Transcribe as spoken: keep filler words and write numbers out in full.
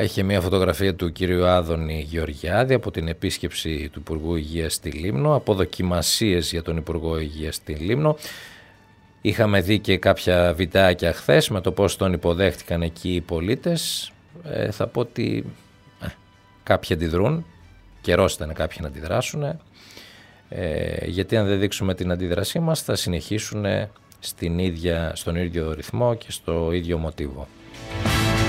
Έχει μια φωτογραφία του κύριου Άδωνη Γεωργιάδη από την επίσκεψη του Υπουργού Υγείας στη Λίμνο, από δοκιμασίες για τον Υπουργό Υγείας στη Λίμνο. Είχαμε δει και κάποια βιντεάκια χθες με το πώς τον υποδέχτηκαν εκεί οι πολίτες. Ε, θα πω ότι ε, κάποιοι αντιδρούν, καιρός ήταν κάποιοι να αντιδράσουν, ε, γιατί αν δεν δείξουμε την αντίδρασή μας θα συνεχίσουν στην ίδια, στον ίδιο ρυθμό και στο ίδιο μοτίβο.